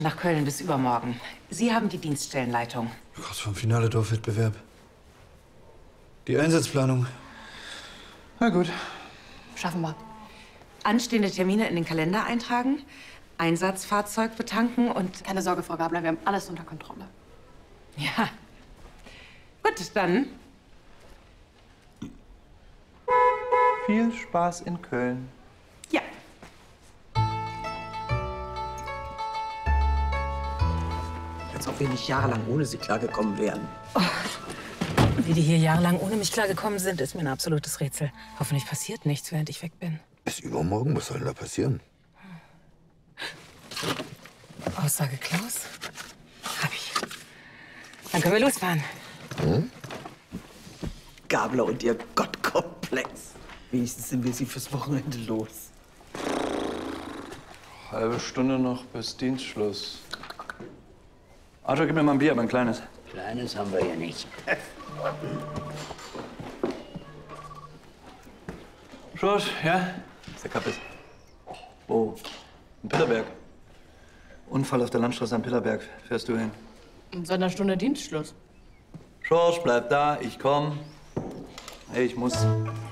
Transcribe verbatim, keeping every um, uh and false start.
Nach Köln bis übermorgen. Sie haben die Dienststellenleitung. Kurz vom Finale Dorfwettbewerb. Die Einsatzplanung. Na gut. Schaffen wir. Anstehende Termine in den Kalender eintragen, Einsatzfahrzeug betanken und... Keine Sorge, Frau Gabler, wir haben alles unter Kontrolle. Ja. Gut, dann. Viel Spaß in Köln. Ja. Als ob wir nicht jahrelang ohne sie klargekommen wären. Oh. Wie die hier jahrelang ohne mich klargekommen sind, ist mir ein absolutes Rätsel. Hoffentlich passiert nichts, während ich weg bin. Bis übermorgen? Was soll denn da passieren? Aussage Klaus? Hab ich. Dann können wir losfahren. Hm? Gabler und ihr Gottkomplex. Wenigstens sind wir sie fürs Wochenende los. Halbe Stunde noch bis Dienstschluss. Arthur, gib mir mal ein Bier, aber ein kleines. Kleines haben wir hier nicht. Schluss, ja? Ist der Kappes. Wo? In Pillerberg. Unfall auf der Landstraße am Pillerberg. Fährst du hin? In so einer Stunde Dienstschluss. Schorsch, bleib da, ich komm. Hey, ich muss.